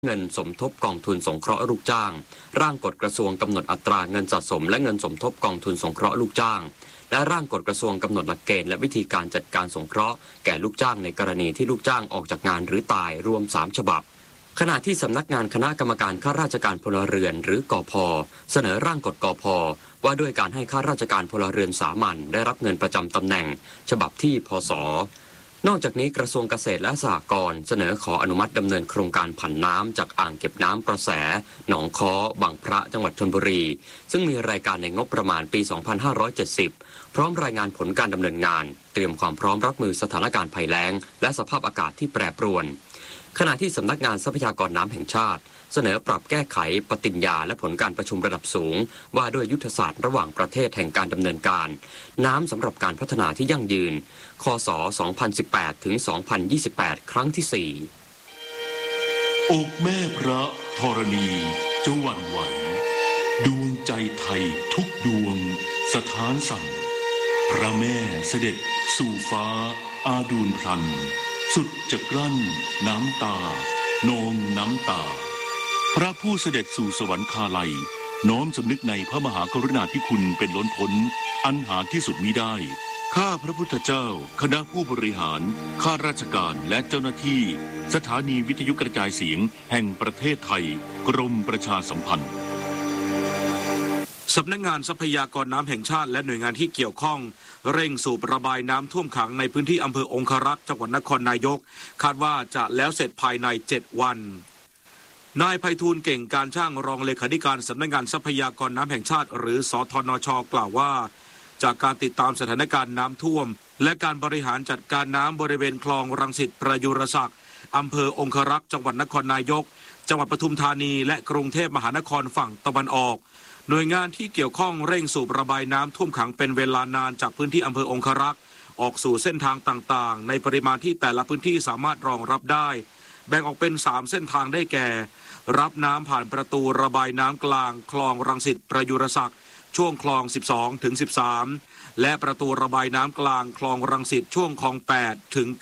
เงินสมทบกองทุนสงเคราะห์ลูกจ้างร่างกฎกระทรวงกำหนดอัตราเงินสะสมและเงินสมทบกองทุนสงเคราะห์ลูกจ้างและร่างกฎกระทรวงกำหนดหลักเกณฑ์และวิธีการจัดการสงเคราะห์แก่ลูกจ้างในกรณีที่ลูกจ้างออกจากงานหรือตายรวม3ฉบับขณะที่สำนักงานคณะกรรมการข้าราชการพลเรือนหรือกพ.เสนอร่างกฎกพ.ว่าด้วยการให้ข้าราชการพลเรือนสามัญได้รับเงินประจำตำแหน่งฉบับที่พศ.นอกจากนี้กระทรวงเกษตรและสหกรณ์เสนอขออนุมัติดำเนินโครงการผันน้ำจากอ่างเก็บน้ำประแสหนองค้อบางพระจังหวัดชลบุรีซึ่งมีรายการในงบประมาณปี 2570 พร้อมรายงานผลการดำเนินงานเตรียมความพร้อมรับมือสถานการณ์ภัยแล้งและสภาพอากาศที่แปรปรวนขณะที่สำนักงานทรัพยากรน้ำแห่งชาติเสนอปรับแก้ไขปฏิญญาและผลการประชุมระดับสูงว่าด้วยยุทธศาสตร์ระหว่างประเทศแห่งการดำเนินการน้ำสำหรับการพัฒนาที่ยั่งยืนคศ 2018 ถึง 2028 ครั้งที่ 4 อกแม่พระธรณีจะหวั่นไหวดวงใจไทยทุกดวงสถานสั่นพระแม่เสด็จสู่ฟ้าอาดูลพลันสุดจะกลั้นน้ำตานองน้ำตาพระผู้เสด็จสู่สวรรคาลัยน้อมสำนึกในพระมหากรุณาธิคุณเป็นล้นพ้นอันหาที่สุดมิได้ข้าพระพุทธเจ้าคณะผู้บริหารข้าราชการและเจ้าหน้าที่สถานีวิทยุกระจายเสียงแห่งประเทศไทยกรมประชาสัมพันธ์สำนักงานทรัพยากรน้ำแห่งชาติและหน่วยงานที่เกี่ยวข้องเร่งสูบระบายน้ำท่วมขังในพื้นที่อำเภอองครักษ์จังหวัดนครนายกคาดว่าจะแล้วเสร็จภายใน7 วันนายไพฑูรย์เก่งการช่างรองเลขาธิการสำนักงานทรัพยากรน้ำแห่งชาติหรือสธนช.กล่าวว่าจากการติดตามสถานการณ์น้ำท่วมและการบริหารจัดการน้ำบริเวณคลองรังสิตประยุรศักดิ์อำเภอองครักษ์จังหวัดนครนายกจังหวัดปทุมธานีและกรุงเทพมหานครฝั่งตะวันออกหน่วยงานที่เกี่ยวข้องเร่งสูบระบายน้ำท่วมขังเป็นเวลานานจากพื้นที่อำเภอองครักษ์ออกสู่เส้นทางต่างๆในปริมาณที่แต่ละพื้นที่สามารถรองรับได้แบ่งออกเป็น3เส้นทางได้แก่รับน้ำผ่านประตูระบายน้ำกลางคลองรังสิตประยุรศักดิ์ช่วงคลอง12 ถึง 13และประตูระบายน้ำกลางคลองรังสิตช่วงคลอง8 ถึง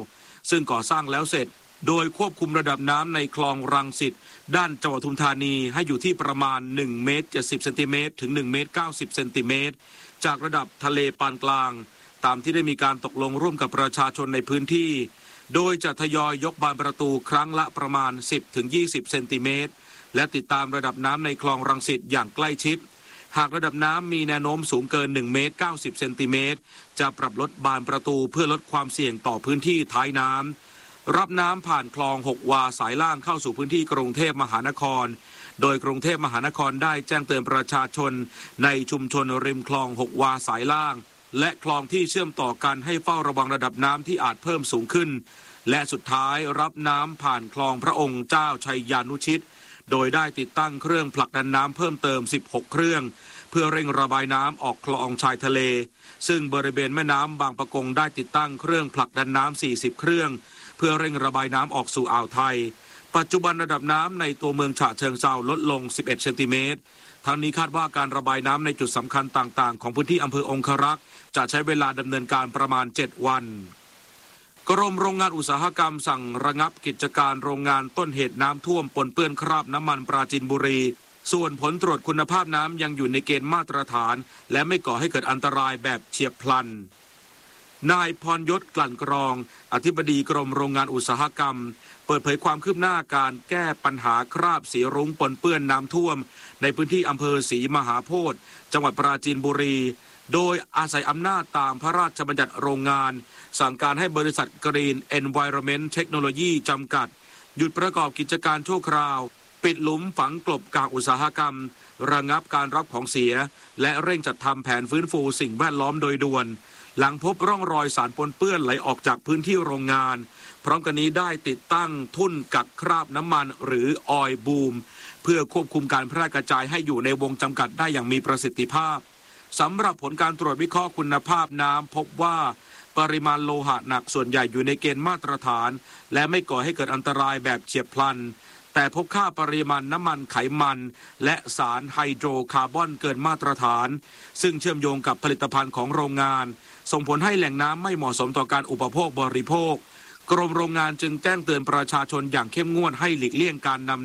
9ซึ่งก่อสร้างแล้วเสร็จโดยควบคุมระดับน้ำในคลองรังสิตด้านจังหวัดปทุมธานีให้อยู่ที่ประมาณ1 เมตร 70 เซนติเมตรถึง1 เมตร 90 เซนติเมตรจากระดับทะเลปานกลางตามที่ได้มีการตกลงร่วมกับประชาชนในพื้นที่โดยจะทยอยยกบานประตูครั้งละประมาณ 10 ถึง 20 เซนติเมตรและติดตามระดับน้ำในคลองรังสิตอย่างใกล้ชิดหากระดับน้ำมีแนวโน้มสูงเกิน1 เมตร 90 เซนติเมตรจะปรับลดบานประตูเพื่อลดความเสี่ยงต่อพื้นที่ท้ายน้ำรับน้ำผ่านคลอง6 วาสายล่างเข้าสู่พื้นที่กรุงเทพมหานครโดยกรุงเทพมหานครได้แจ้งเตือนประชาชนในชุมชนริมคลอง6 วาสายล่างและคลองที่เชื่อมต่อกันให้เฝ้าระวังระดับน้ำที่อาจเพิ่มสูงขึ้นและสุดท้ายรับน้ำผ่านคลองพระองค์เจ้าชัยยานุชิตโดยได้ติดตั้งเครื่องผลักดันน้ำเพิ่มเติม16 เครื่องเพื่อเร่งระบายน้ำออกคลองชายทะเลซึ่งบริเวณแม่น้ำบางปะกงได้ติดตั้งเครื่องผลักดันน้ำ40 เครื่องเพื่อเร่งระบายน้ำออกสู่อ่าวไทยปัจจุบันระดับน้ำในตัวเมืองฉะเชิงเทราลดลง11 เซนติเมตรทั้งนี้คาดว่าการระบายน้ำในจุดสำคัญต่างๆของพื้นที่อำเภอองครักษ์จะใช้เวลาดำเนินการประมาณ7 วันกรมโรงงานอุตสาหกรรมสั่งระงับกิจการโรงงานต้นเหตุน้ำท่วมปนเปื้อนคราบน้ำมันปราจีนบุรีส่วนผลตรวจคุณภาพน้ำยังอยู่ในเกณฑ์มาตรฐานและไม่ก่อให้เกิดอันตรายแบบเฉียบพลันนายพรยศกลั่นกรองอธิบดีกรมโรงงานอุตสาหกรรมเปิดเผยความคืบหน้าการแก้ปัญหาคราบสีรุ้งปนเปื้อนน้ำท่วมในพื้นที่อำเภอศรีมหาโพธิ์จังหวัดปราจีนบุรีโดยอาศัยอำนาจตามพระราชบัญญัติโรงงานสั่งการให้บริษัท Green Environment Technology จำกัดหยุดประกอบกิจการชั่วคราวปิดหลุมฝังกลบกากอุตสาหกรรมระงับการรับของเสียและเร่งจัดทำแผนฟื้นฟูสิ่งแวดล้อมโดยด่วนหลังพบร่องรอยสารปนเปื้อนไหลออกจากพื้นที่โรงงานพร้อมกันนี้ได้ติดตั้งทุ่นกักคราบน้ำมันหรือออยล์บูมเพื่อควบคุมการแพร่กระจายให้อยู่ในวงจำกัดได้อย่างมีประสิทธิภาพสำหรับผลการตรวจวิเคราะห์คุณภาพน้ำพบว่าปริมาณโลหะหนักส่วนใหญ่อยู่ในเกณฑ์มาตรฐานและไม่ก่อให้เกิดอันตรายแบบเฉียบพลันแต่พบค่าปริมาณน้ำมันไขมันและสารไฮโดรคาร์บอนเกินมาตรฐานซึ่งเชื่อมโยงกับผลิตภัณฑ์ของโรงงานส่งผลให้แหล่งน้ำไม่เหมาะสมต่อการอุปโภคบริโภคกรมโรงงานจึงแจ้งเตือนประชาชนอย่างเข้มงวดให้หลีกเลี่ยงการนำ